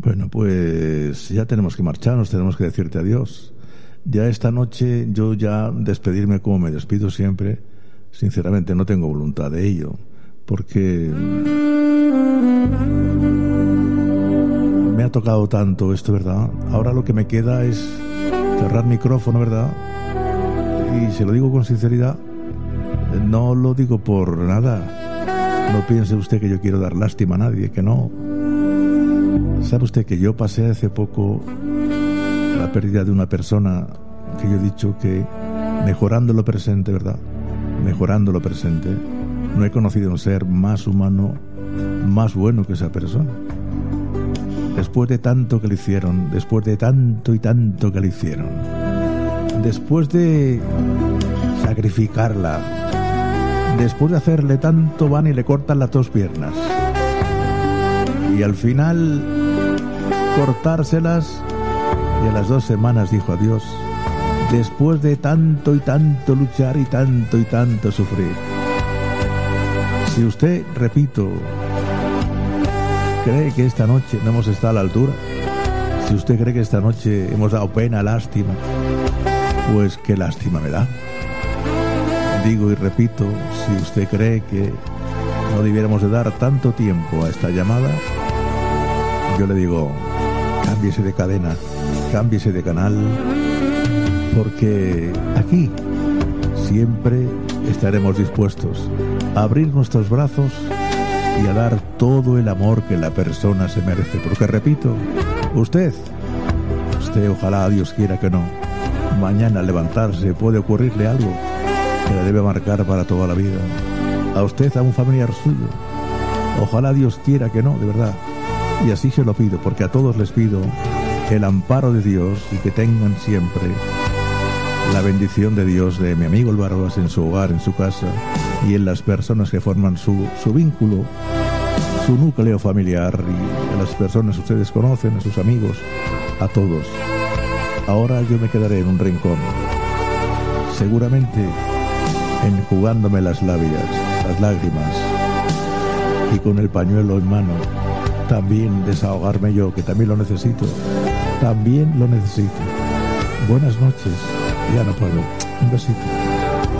Bueno, pues ya tenemos que marcharnos, tenemos que decirte adiós. Ya esta noche yo ya despedirme como me despido siempre, sinceramente no tengo voluntad de ello, porque me ha tocado tanto esto, ¿verdad? Ahora lo que me queda es cerrar micrófono, ¿verdad? Y se lo digo con sinceridad, no lo digo por nada. No piense usted que yo quiero dar lástima a nadie, que no. ¿Sabe usted que yo pasé hace poco la pérdida de una persona que yo he dicho que mejorando lo presente, ¿verdad? Mejorando lo presente, no he conocido un ser más humano, más bueno que esa persona. Después de tanto que le hicieron, después de tanto y tanto que le hicieron, después de sacrificarla, después de hacerle tanto, van y le cortan las dos piernas y al final cortárselas, y a las 2 semanas dijo adiós, después de tanto y tanto luchar y tanto sufrir. Si usted, repito, cree que esta noche no hemos estado a la altura, si usted cree que esta noche hemos dado pena, lástima, pues qué lástima me da. Digo y repito, si usted cree que no debiéramos de dar tanto tiempo a esta llamada, yo le digo, cámbiese de cadena, cámbiese de canal, porque aquí siempre estaremos dispuestos a abrir nuestros brazos y a dar todo el amor que la persona se merece. Porque repito, usted, ojalá Dios quiera que no, mañana al levantarse puede ocurrirle algo que le debe marcar para toda la vida. A usted, a un familiar suyo, ojalá Dios quiera que no, de verdad. Y así se lo pido, porque a todos les pido el amparo de Dios y que tengan siempre la bendición de Dios, de mi amigo el Barbas, en su hogar, en su casa y en las personas que forman su vínculo, su núcleo familiar, y a las personas que ustedes conocen, a sus amigos, a todos. Ahora yo me quedaré en un rincón, seguramente enjugándome las lágrimas, y con el pañuelo en mano, también desahogarme yo, que también lo necesito. También lo necesito. Buenas noches. Ya no puedo. Un besito.